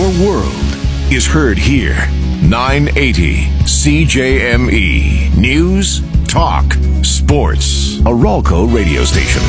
world is heard here. 980 CJME. News, talk, sports. A Ralco radio station.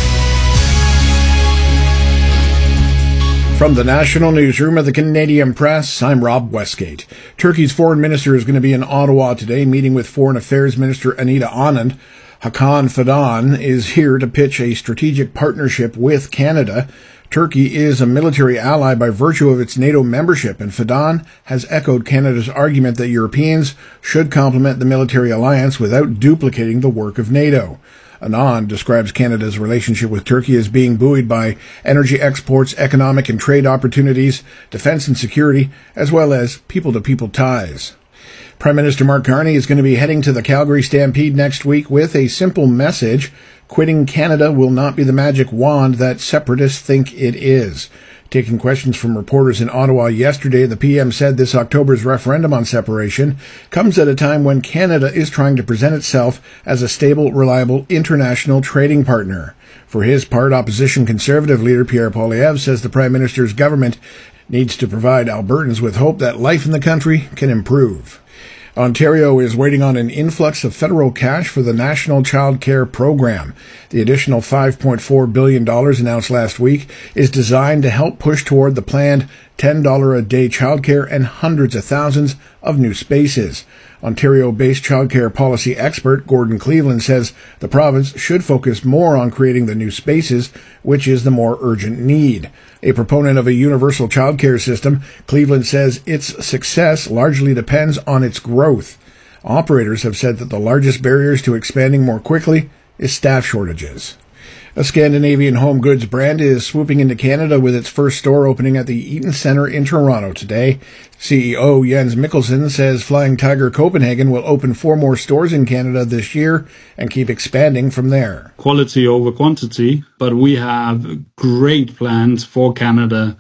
From the National Newsroom of the Canadian Press, I'm Rob Westgate. Turkey's foreign minister is going to be in Ottawa today, meeting with Foreign Affairs Minister Anita Anand. Hakan Fidan is here to pitch a strategic partnership with Canada. Turkey is a military ally by virtue of its NATO membership, and Fidan has echoed Canada's argument that Europeans should complement the military alliance without duplicating the work of NATO. Anand describes Canada's relationship with Turkey as being buoyed by energy exports, economic and trade opportunities, defense and security, as well as people-to-people ties. Prime Minister Mark Carney is going to be heading to the Calgary Stampede next week with a simple message: quitting Canada will not be the magic wand that separatists think it is. Taking questions from reporters in Ottawa yesterday, the PM said this October's referendum on separation comes at a time when Canada is trying to present itself as a stable, reliable international trading partner. For his part, opposition Conservative leader Pierre Poilievre says the Prime Minister's government needs to provide Albertans with hope that life in the country can improve. Ontario is waiting on an influx of federal cash for the National Child Care Program. The additional $5.4 billion announced last week is designed to help push toward the planned $10 a day childcare and hundreds of thousands of new spaces. Ontario-based childcare policy expert Gordon Cleveland says the province should focus more on creating the new spaces, which is the more urgent need. A proponent of a universal childcare system, Cleveland says its success largely depends on its growth. Operators have said that the largest barriers to expanding more quickly is staff shortages. A Scandinavian home goods brand is swooping into Canada with its first store opening at the Eaton Centre in Toronto today. CEO Jens Mikkelsen says Flying Tiger Copenhagen will open 4 more stores in Canada this year and keep expanding from there. Quality over quantity, but we have great plans for Canada.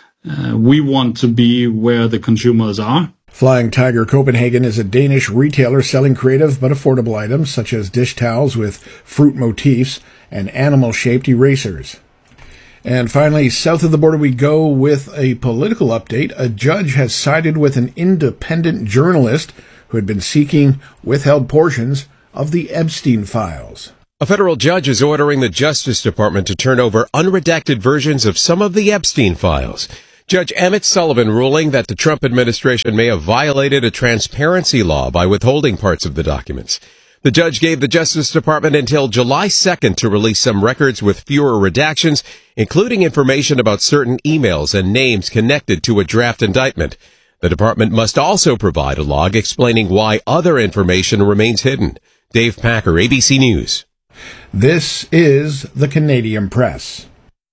We want to be where the consumers are. Flying Tiger Copenhagen is a Danish retailer selling creative but affordable items such as dish towels with fruit motifs and animal-shaped erasers. And finally, south of the border we go with a political update. A judge has sided with an independent journalist who had been seeking withheld portions of the Epstein files. A federal judge is ordering the Justice Department to turn over unredacted versions of some of the Epstein files. Judge Emmett Sullivan ruling that the Trump administration may have violated a transparency law by withholding parts of the documents. The judge gave the Justice Department until July 2nd to release some records with fewer redactions, including information about certain emails and names connected to a draft indictment. The department must also provide a log explaining why other information remains hidden. Dave Packer, ABC News. This is the Canadian Press.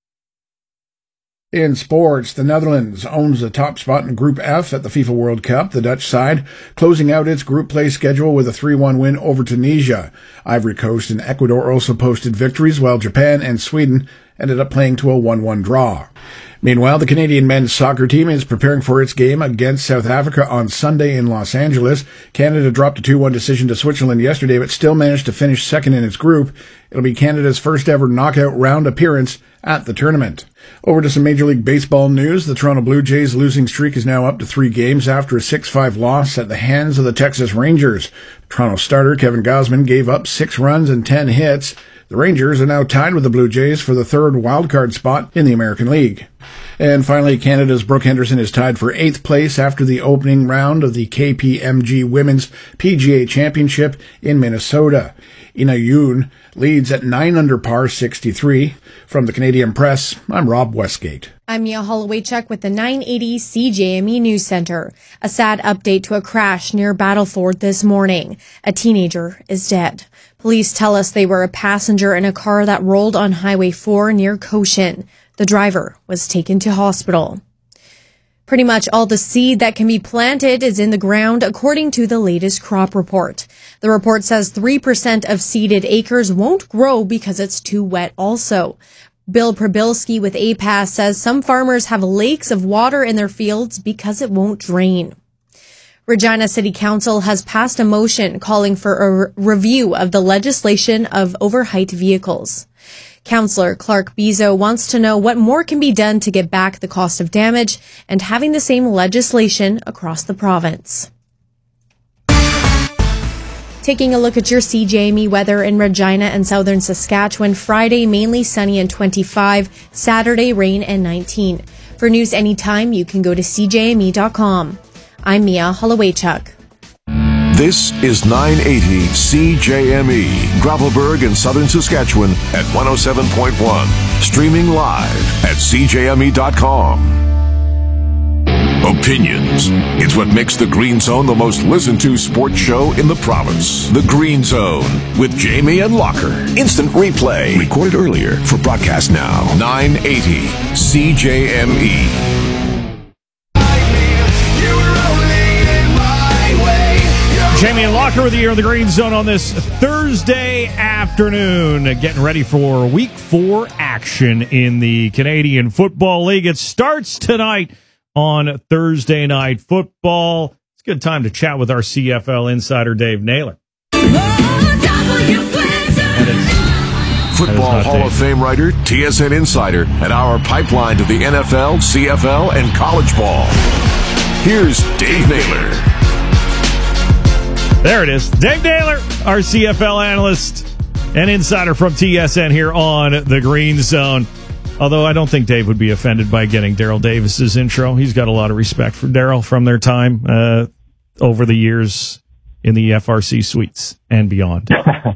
In sports, the Netherlands owns the top spot in Group F at the FIFA World Cup, the Dutch side closing out its group play schedule with a 3-1 win over Tunisia. Ivory Coast and Ecuador also posted victories, while Japan and Sweden ended up playing to a 1-1 draw. Meanwhile, the Canadian men's soccer team is preparing for its game against South Africa on Sunday in Los Angeles. Canada dropped a 2-1 decision to Switzerland yesterday, but still managed to finish second in its group. It'll be Canada's first ever knockout round appearance at the tournament. Over to some Major League Baseball news. The Toronto Blue Jays' losing streak is now up to 3 games after a 6-5 loss at the hands of the Texas Rangers. Toronto starter Kevin Gausman gave up 6 runs and 10 hits. The Rangers are now tied with the Blue Jays for the 3rd wildcard spot in the American League. And finally, Canada's Brooke Henderson is tied for 8th place after the opening round of the KPMG Women's PGA Championship in Minnesota. Ina Yoon leads at 9 under par 63. From the Canadian Press, I'm Rob Westgate. I'm Mia Holloway-Chuck with the 980 CJME News Center. A sad update to a crash near Battleford this morning. A teenager is dead. Police tell us they were a passenger in a car that rolled on Highway 4 near Cochin. The driver was taken to hospital. Pretty much all the seed that can be planted is in the ground, according to the latest crop report. The report says 3% of seeded acres won't grow because it's too wet also. Bill Prabilski with APAS says some farmers have lakes of water in their fields because it won't drain. Regina City Council has passed a motion calling for a review of the legislation of overheight vehicles. Councillor Clark Bezo wants to know what more can be done to get back the cost of damage and having the same legislation across the province. Taking a look at your CJME weather in Regina and southern Saskatchewan. Friday, mainly sunny and 25. Saturday, rain and 19. For news anytime, you can go to CJME.com. I'm Mia Holowaychuk. This is 980 CJME, Gravelburg in southern Saskatchewan at 107.1. Streaming live at CJME.com. Opinions. It's what makes The Green Zone the most listened to sports show in the province. The Green Zone with Jamie and Locker. Instant replay. Recorded earlier for broadcast now. 980 CJME. Jamie and Locker with you on the Green Zone on this Thursday afternoon, getting ready for Week 4 action in the Canadian Football League. It starts tonight on Thursday Night Football. It's a good time to chat with our CFL insider, Dave Naylor. Football Hall of Fame writer, TSN insider, and our pipeline to the NFL, CFL, and college ball. Here's Dave Naylor. There it is. Dave Naylor, our CFL analyst and insider from TSN here on the Green Zone. Although I don't think Dave would be offended by getting Daryl Davis's intro. He's got a lot of respect for Daryl from their time over the years in the FRC suites and beyond. Daryl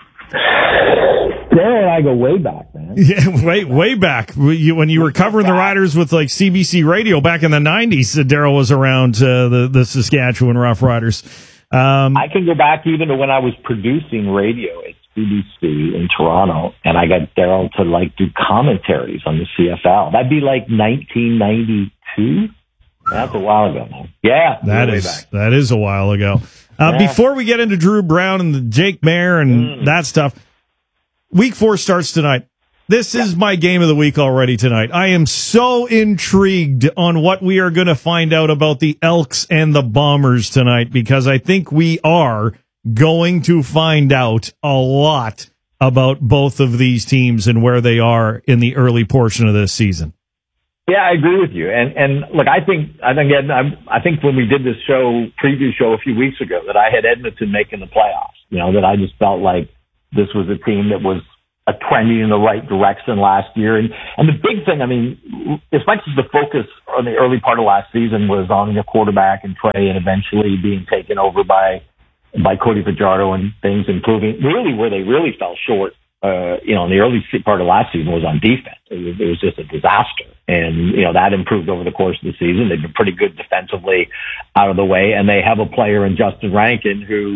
and I go way back, man. Yeah, way back. When you were covering the Riders with like CBC Radio back in the 90s, Daryl was around the Saskatchewan Rough Riders. I can go back even to when I was producing radio at CBC in Toronto, and I got Daryl to like do commentaries on the CFL. That'd be like 1992. That's a while ago, man. Yeah, that is a while ago. Before we get into Drew Brown and the Jake Mayer and that stuff, Week 4 starts tonight. This is my game of the week already tonight. I am so intrigued on what we are going to find out about the Elks and the Bombers tonight, because I think we are going to find out a lot about both of these teams and where they are in the early portion of this season. Yeah, I agree with you. And look, I think when we did this preview show a few weeks ago, that I had Edmonton making the playoffs. You know, that I just felt like this was a team that was trending in the right direction last year. And the big thing, I mean, as much as the focus on the early part of last season was on the quarterback and Trey and eventually being taken over by Cody Fajardo and things improving, really where they really fell short, in the early part of last season was on defense. It was just a disaster. And, that improved over the course of the season. They've been pretty good defensively out of the way. And they have a player in Justin Rankin who,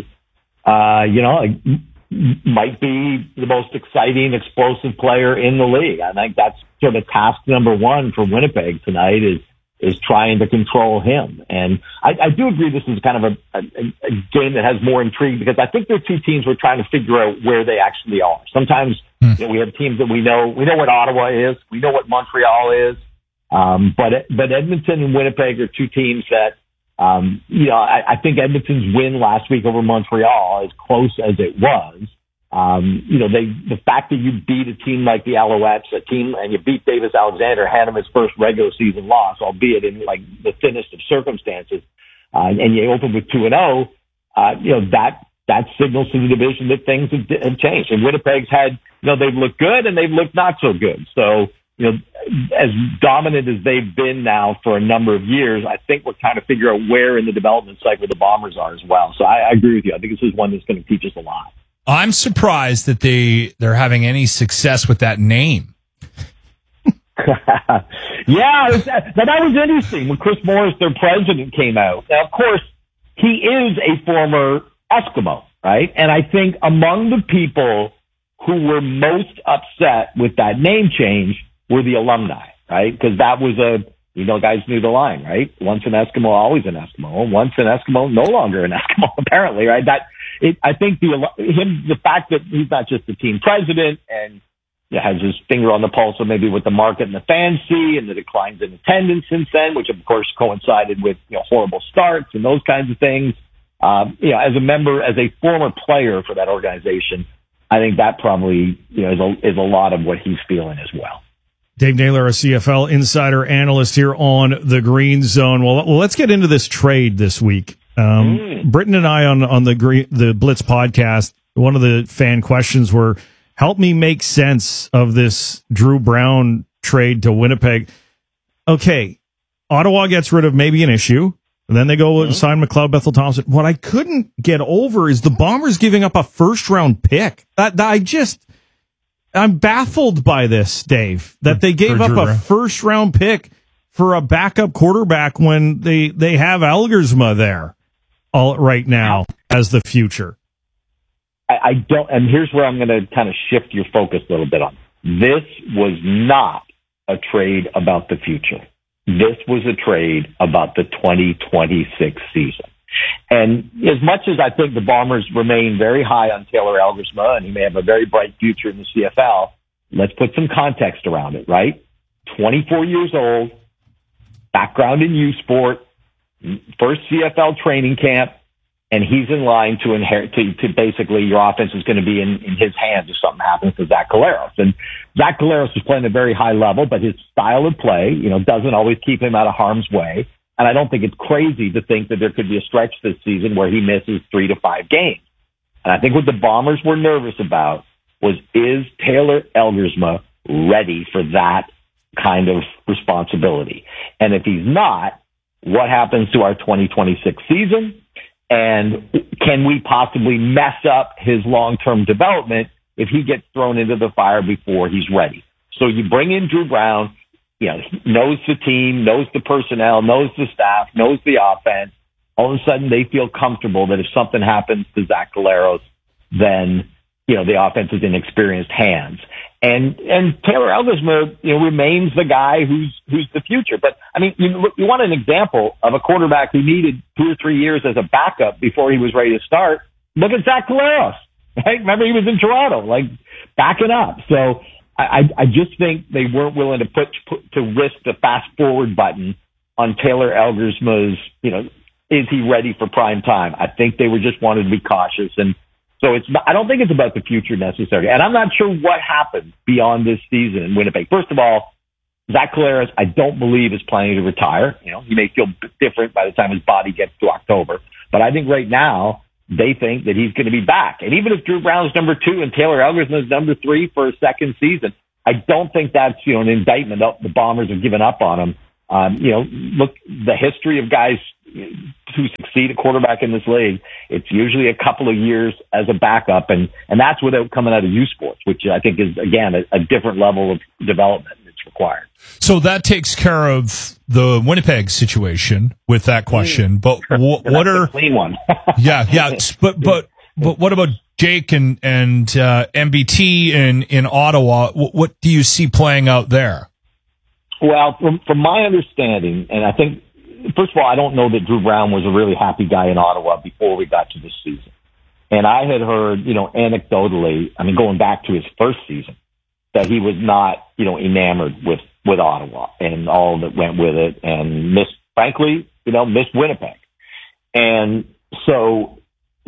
might be the most exciting, explosive player in the league. I think that's sort of task number one for Winnipeg tonight is trying to control him. And I do agree this is kind of a game that has more intrigue, because I think there are two teams we're trying to figure out where they actually are. Sometimes we have teams that we know what Ottawa is, we know what Montreal is, but Edmonton and Winnipeg are two teams that I think Edmonton's win last week over Montreal, as close as it was, the fact that you beat a team like the Alouettes, and you beat Davis Alexander, had him his first regular season loss, albeit in like the thinnest of circumstances, and you open with 2-0, that signals to the division that things have changed. And Winnipeg's had, they've looked good and they've looked not so good. So, as dominant as they've been now for a number of years, I think we're trying to figure out where in the development cycle the Bombers are as well. So I agree with you. I think this is one that's going to teach us a lot. I'm surprised that they're having any success with that name. Yeah, that was interesting when Chris Morris, their president, came out. Now, of course, he is a former Eskimo, right? And I think among the people who were most upset with that name change were the alumni, right? Because that was guys knew the line, right? Once an Eskimo, always an Eskimo. Once an Eskimo, no longer an Eskimo, apparently, right? I think the fact that he's not just the team president and has his finger on the pulse of maybe what the market and the fans see, and the declines in attendance since then, which of course coincided with horrible starts and those kinds of things. As a former player for that organization, I think that probably, is a lot of what he's feeling as well. Dave Naylor, a CFL insider analyst here on the Green Zone. Well, let's get into this trade this week. Britton and I on the Blitz podcast, one of the fan questions were, help me make sense of this Drew Brown trade to Winnipeg. Okay, Ottawa gets rid of maybe an issue. And then they go and sign McLeod, Bethel Thompson. What I couldn't get over is the Bombers giving up a first-round pick. I'm baffled by this, Dave, that they gave up a first-round pick for a backup quarterback when they have Elgersma there right now as the future. I don't, and here's where I'm going to kind of shift your focus a little bit on. This was not a trade about the future. This was a trade about the 2026 season. And as much as I think the Bombers remain very high on Taylor Elgersma, and he may have a very bright future in the CFL, let's put some context around it, right? 24 years old, background in U Sport, first CFL training camp, and he's in line to inherit, to basically your offense is going to be in his hands if something happens to Zach Collaros. And Zach Collaros is playing at a very high level, but his style of play, doesn't always keep him out of harm's way. And I don't think it's crazy to think that there could be a stretch this season where he misses 3 to 5 games. And I think what the Bombers were nervous about was, is Taylor Elgersma ready for that kind of responsibility? And if he's not, what happens to our 2026 season? And can we possibly mess up his long-term development if he gets thrown into the fire before he's ready? So you bring in Drew Brown, he knows the team, knows the personnel, knows the staff, knows the offense. All of a sudden they feel comfortable that if something happens to Zach Collaros, then, the offense is in experienced hands. And Taylor Elgersma, remains the guy who's the future. But I mean, you want an example of a quarterback who needed 2 or 3 years as a backup before he was ready to start. Look at Zach Collaros, right? Remember, he was in Toronto, backing up. So I just think they weren't willing to risk the fast forward button on Taylor Elgersma's, is he ready for prime time? I think they just wanted to be cautious. And so I don't think it's about the future necessarily. And I'm not sure what happens beyond this season in Winnipeg. First of all, Zach Collaros, I don't believe is planning to retire. He may feel different by the time his body gets to October. But I think right now they think that he's going to be back. And even if Drew Brown's number 2 and Taylor Elgersma is number 3 for a second season, I don't think that's, an indictment. The Bombers have given up on him. Look, the history of guys who succeed at quarterback in this league, it's usually a couple of years as a backup, and that's without coming out of U Sports, which I think is, again, a different level of development that's required. So that takes care of the Winnipeg situation with that question. But what are a clean one? yeah. But what about Jake and MBT in Ottawa? What do you see playing out there? Well, from my understanding, and I think, first of all, I don't know that Drew Brown was a really happy guy in Ottawa before we got to this season. And I had heard, anecdotally, going back to his first season, that he was not, enamored with Ottawa and all that went with it, and missed Winnipeg. And so,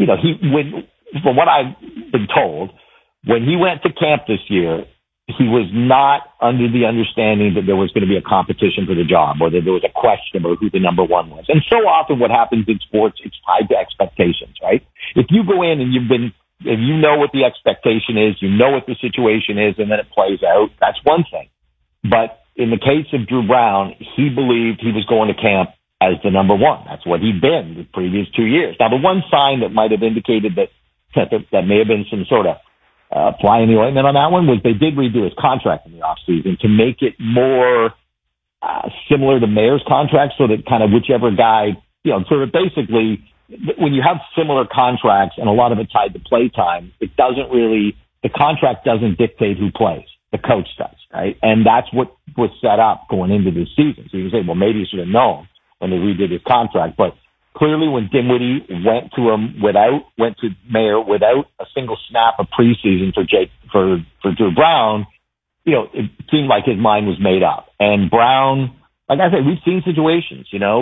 from what I've been told, when he went to camp this year, he was not under the understanding that there was going to be a competition for the job, or that there was a question about who the number 1 was. And so often what happens in sports, it's tied to expectations, right? If you go in and if you know what the expectation is, you know what the situation is, and then it plays out, that's one thing. But in the case of Drew Brown, he believed he was going to camp as the number 1. That's what he'd been the previous 2 years. Now, the one sign that might have indicated that may have been some sort of fly in the ointment on that one was they did redo his contract in the offseason to make it more similar to Mayer's contract, so that kind of whichever guy, sort of basically when you have similar contracts and a lot of it tied to play time, the contract doesn't dictate who plays. The coach does, right? And that's what was set up going into this season. So you can say, well, maybe he should have known when they redid his contract, but clearly, when Dinwiddie went to Mayer without a single snap of preseason for Drew Brown, it seemed like his mind was made up. And Brown, like I said, we've seen situations,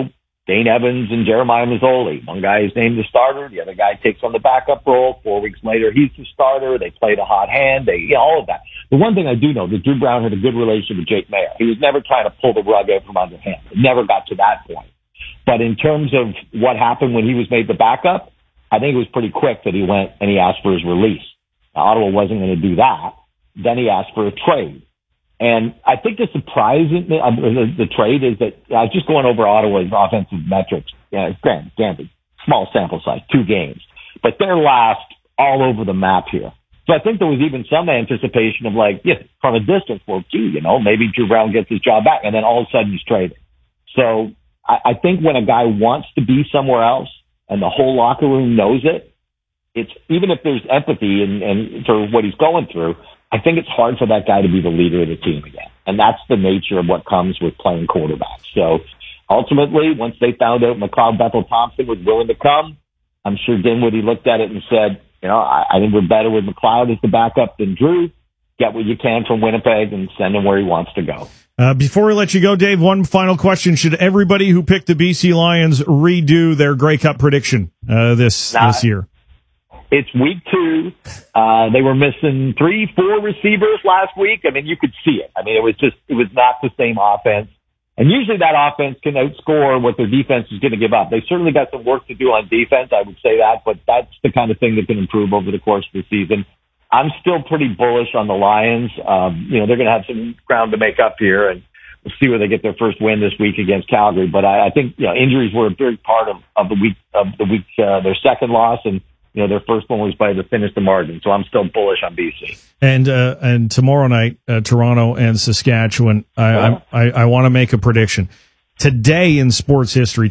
Dane Evans and Jeremiah Mazzoli. One guy is named the starter. The other guy takes on the backup role. 4 weeks later, he's the starter. They played a hot hand. All of that. The one thing I do know that Drew Brown had a good relationship with Jake Mayer. He was never trying to pull the rug out from under him. It never got to that point. But in terms of what happened when he was made the backup, I think it was pretty quick that he went and he asked for his release. Now, Ottawa wasn't going to do that. Then he asked for a trade. And I think the surprise in the trade is that I was just going over Ottawa's offensive metrics. Yeah, granted, small sample size, 2 games, but they're last all over the map here. So I think there was even some anticipation of from a distance, well, maybe Drew Brown gets his job back, and then all of a sudden he's traded. So I think when a guy wants to be somewhere else and the whole locker room knows it, it's even if there's empathy and for what he's going through, I think it's hard for that guy to be the leader of the team again. And that's the nature of what comes with playing quarterback. So ultimately, once they found out McLeod Bethel-Thompson was willing to come, I'm sure Dinwiddie looked at it and said, I think we're better with McLeod as the backup than Drew. Get what you can from Winnipeg and send him where he wants to go. Before we let you go, Dave, one final question. Should everybody who picked the BC Lions redo their Grey Cup prediction this year? It's week 2. They were missing 3-4 receivers last week. I mean, you could see it. I mean, it was not the same offense. And usually that offense can outscore what their defense is going to give up. They certainly got some work to do on defense, I would say that, but that's the kind of thing that can improve over the course of the season. I'm still pretty bullish on the Lions. They're going to have some ground to make up here, and we'll see where they get their first win this week against Calgary. But I think injuries were a big part of the week their second loss, and their first one was by the finish the margin. So I'm still bullish on BC. And tomorrow night, Toronto and Saskatchewan. I want to make a prediction. Today in sports history,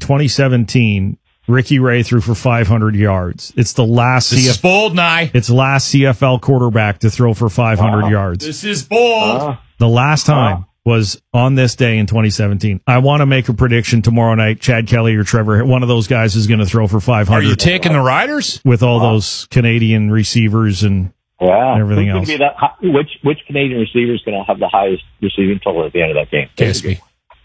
2017, Ricky Ray threw for 500 yards. It's the last This is bold, Nye. It's last CFL quarterback to throw for 500 yards. This is bold. The last time was on this day in 2017. I want to make a prediction tomorrow night. Chad Kelly or Trevor, one of those guys is going to throw for 500. Are you taking the Riders? With all those Canadian receivers and everything else. Which Canadian receiver is going to have the highest receiving total at the end of that game? KSB.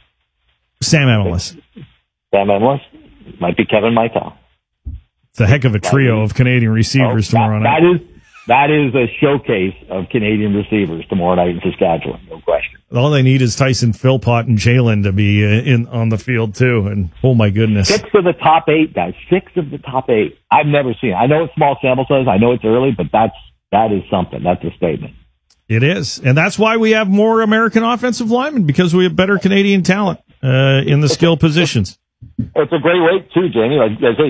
Sam Emilus. Sam Emilus? Might be Kevin Michael. It's a heck of a trio of Canadian receivers tomorrow night. That is a showcase of Canadian receivers tomorrow night in Saskatchewan, no question. All they need is Tyson Philpott and Jalen to be on the field too, and oh my goodness. 6 of the top 8, guys. 6 of the top 8. I've never seen it. I know it's small sample size. I know it's early, but that is something. That's a statement. It is, and that's why we have more American offensive linemen, because we have better Canadian talent in the skill positions. It's a great weight too, Jamie. Like I say,